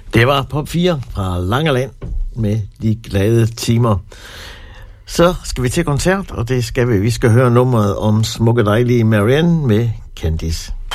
Det var Pop 4 fra Langeland med De Glade Timer. Så skal vi til koncert, og det skal vi. Vi skal høre nummeret om smukke dejlige Marianne med Candice.